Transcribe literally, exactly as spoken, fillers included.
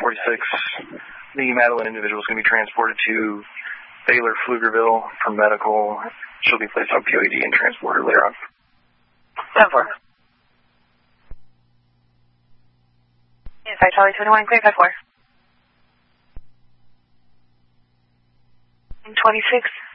forty-six. The Madeline individual is going to be transported to Baylor Pflugerville for medical. She'll be placed on P O E D and transported later on. ten four. Inside Charlie twenty-one, clear five four. twenty-six.